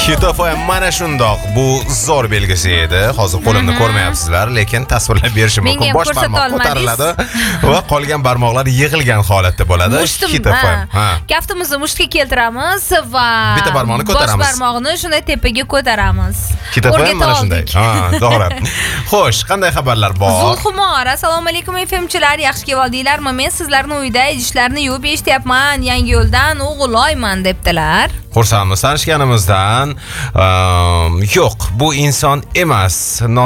Hitofoy mana shundoq. Bu zo'r belgisi edi. Hozir qo'limni ko'rmayapsizlar, lekin tasvirlab berishim mumkin. Bosh barmoq ko'tariladi va qolgan barmoqlar yig'ilgan holatda bo'ladi. Hitofoy. Kaftimizni mushtga keltiramiz va bitta barmoqni ko'taramiz. Bosh barmoqni shunday tepaga ko'taramiz. Hitofoy mana shunday. To'g'ri. Xo'sh, qanday xabarlar bor? Zulxumor, assalomu alaykum FMchilar, yaxshi keldinglarmi? Men sizlarni uyda idishlarni yuvib eshityapman. Yangi yo'ldan o'g'illoyman debdilar. Xursandmiz tanishganimizdan. Yo'q, bu inson emas.